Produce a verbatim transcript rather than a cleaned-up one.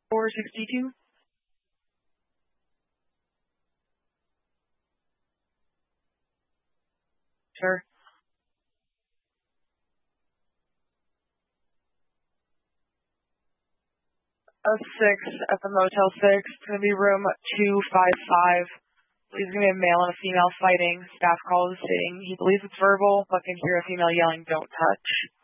four sixty-two. Sure. A six at the Motel six. It's going to be room two five five. He's going to be a male and a female fighting. Staff call is stating he believes it's verbal, but can hear a female yelling, "Don't touch."